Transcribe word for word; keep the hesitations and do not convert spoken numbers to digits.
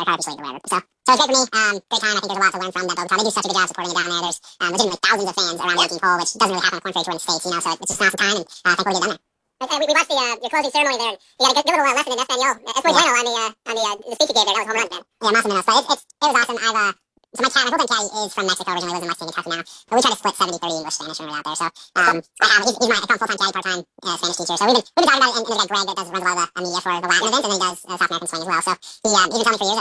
Carpet Slate or whatever. So, so it's great for me. Um, great time. I think there's a lot to learn from that Boba They do such a good job supporting it down there. There's um, legitimately thousands of fans around the eighteenth hole, which doesn't really happen on Corn Ferry Tour in the States, you know. So it's just an awesome time, and uh, thankfully we get done there. Uh, we, we watched the uh, your closing ceremony there, and you got a good, good little uh, lesson in Espanol. Espanol yeah. on the uh, on the uh, the speech you gave there. That was home run, man. Yeah, más o menos. So it's, it's it was awesome. I've uh. So my cat, my full-time caddy is from Mexico originally, lives in West Indian now. But we try to split seventy thirty English Spanish when we're out there. So um, I have he's, he's my I call him full-time caddy, part-time uh, Spanish teacher. So we've been we've been talking about it, and, and there's a guy Greg that does runs a lot of the uh, media for the Latin events, and then he does uh, South American swing as well. So he um, he's been telling me for years